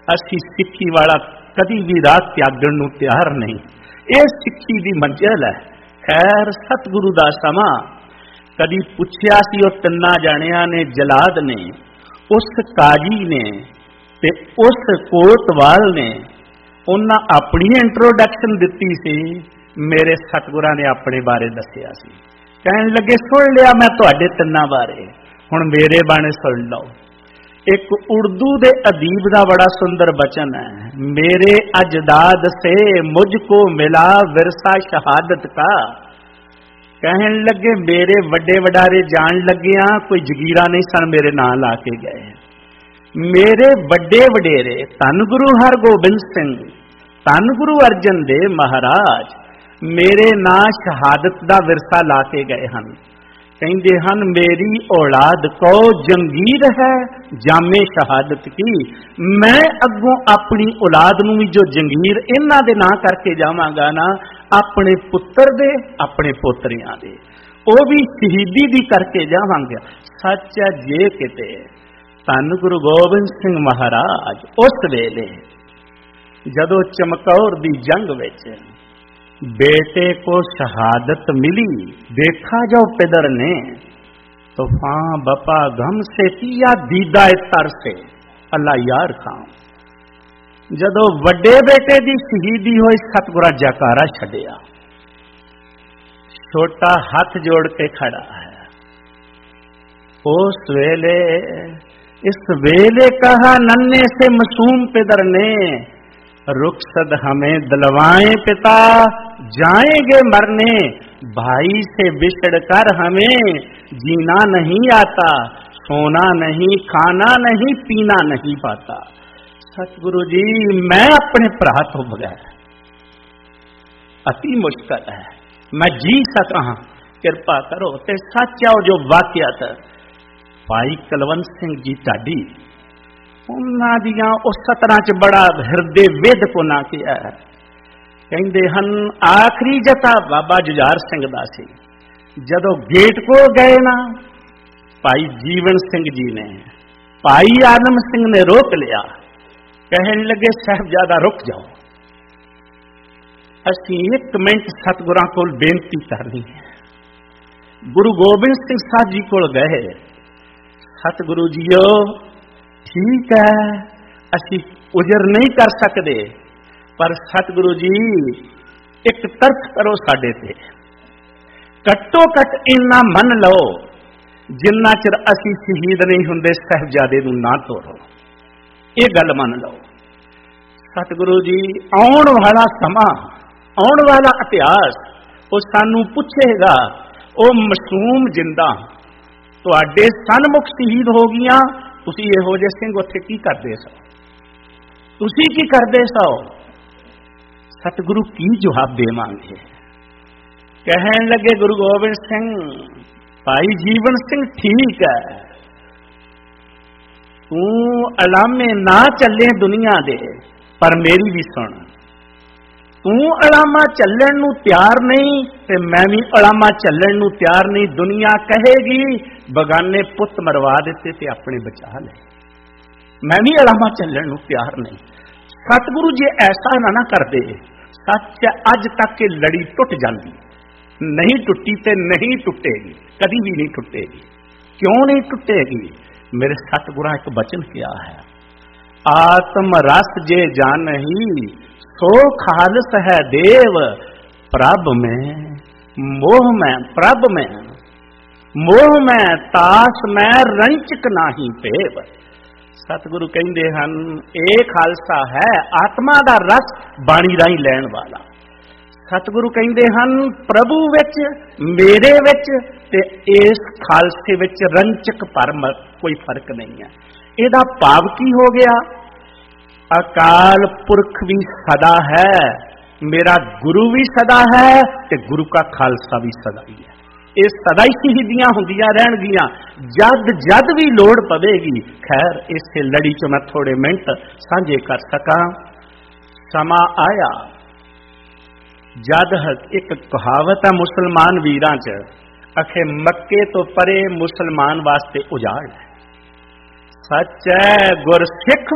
असी सिक्खी वाला कदी भी राह त्यागण नूं तैयार नहीं। ये सिक्खी दी मंजिल है। खैर सतगुरु दा समा कदी पुछया सी ओ तिन्ना जाणिया ने, जलाद ने, उस काजी ने ते उस कोतवाल ने, उन्हां अपनी इंट्रोडक्शन दिती सी। मेरे सतगुरां ने अपने बारे दस्सिया सी। कहण लगे सुन लिया मैं तुहाडे तिन्ना बारे, हुण मेरे बारे सुन लो। एक उर्दू दे अदीब दा बड़ा सुंदर बचन है, मेरे अजदाद से मुझको मिला विरसा शहादत का। कहन लगे मेरे वड्डे वडारे जान लगिया कोई जगीरा नहीं सन मेरे नां ला के गए। मेरे वड्डे वडेरे धन गुरु हरगोबिंद सिंह, धन गुरु अर्जन देव महाराज मेरे नां शहादत दा विरसा ला के गए हैं। कहते हैं मेरी औलाद को जंगीर है जामे शहादत की। मैं अगों अपनी औलाद नूं भी जो जंगीर इन्हां दे नां करके जावांगा ना, अपने पुत्र दे अपने पोतरियां दे, वो भी शहीदी दी करके जावांगा। सच है जे किते धन गुरु गोबिंद सिंह महाराज उस वेले जदों चमकौर दी जंग विच बेटे को शहादत मिली, देखा जो पिदर ने तूफान बपा गम से किया दीदा तर से अल्लाह यार खां। जदों वड्डे बेटे दी शहीदी होई सतगुरा जयकारा छड्डिया, छोटा हाथ जोड़ के खड़ा है। उस वेले इस वेले कहा नन्हे से मासूम पिदर ने, रुखसद हमें दिलवाएं पिता जाएंगे मरने, भाई से बिछड़ कर हमें जीना नहीं आता, सोना नहीं खाना नहीं पीना नहीं पाता। सतगुरु जी मैं अपने भरा तो बगैर अति मुश्किल है मैं जी सका, कृपा करो। ते सच आओ जो वाकियत भाई कुलवंत सिंह जी ढाडी उन्हां दियां उस सतरां च बड़ा हिरदे वेद को ना किया है। कहते हैं आखिरी जथा बाबा जुझार सिंह दा सी। जदों गेट को गए ना भाई जीवन सिंह जी ने, भाई आलम सिंह ने रोक लिया। कहन लगे साहबजादा रुक जाओ, असीं एक मिनट सतगुरां कोल बेनती करनी है। गुरु गोबिंद सिंह साहब जी कोल गए। सतगुरु जीओ ठीक है असी उजर नहीं कर सकते, पर सतगुरु जी एक तरस करो साडे ते, घट्टो घट इन्ना मन लो जिन्ना चिर असी शहीद नहीं हुंदे साहबजादे नूं ना तोड़ो। ये गल मन लो। सतगुरु जी आउण वाला समा, आउण वाला इतिहास वो सानू पुछेगा। वो मासूम जिंदा तुहाडे सन्मुख शहीद हो गईयां, तुसी इहो जे सिंह उत्थे की करदे सो, तुसी की करदे सो? सतगुरु की जवाब देवांगे? कहन लगे गुरु गोबिंद सिंह भाई जीवन सिंह ठीक है, तू अलामे ना चले दुनिया दे, पर मेरी भी सुन, तू अलामा चलन नूं तैयार नहीं ते मैं भी अलामा चलन नूं तैयार नहीं। दुनिया कहेगी बगाने पुत मरवा देते ते अपने बचा ले, मैं भी अलामा चलन नूं तैयार नहीं। सतगुरु जी ऐसा ना कर दे। सच अज तक के लड़ी टुट जाती, नहीं टुटी ते नहीं टुटेगी, कभी भी नहीं टुटेगी। क्यों नहीं टुटेगी? मेरे सतगुरा एक वचन किया है, आत्म रस जे जान ही सो खालस है देव, प्रभ में मोह में, प्रभ में मोह में, तास में रंचक नाही पेव। सतगुरु कहते हैं ये खालसा है आत्मा का रस बाणी राही लैण वाला। सतगुरु कहते हैं प्रभु विच मेरे विच ते इस खालसे विच रंचक परम कोई फर्क नहीं है। इहदा भाव की हो गया? अकाल पुरख भी सदा है, मेरा गुरु भी सदा है ते गुरु का खालसा भी सदा ही है। ये सदा ही शहीदियां होंदियां रहणगियां, जद जद भी लोड़ पवेगी। खैर इस लड़ी च मैं थोड़े मिनट साझे कर सका। समा आया जद एक कहावत है मुसलमान वीरां च, अखे मक्के तो परे मुसलमान वास्ते उजाड़ है। सच है गुरसिख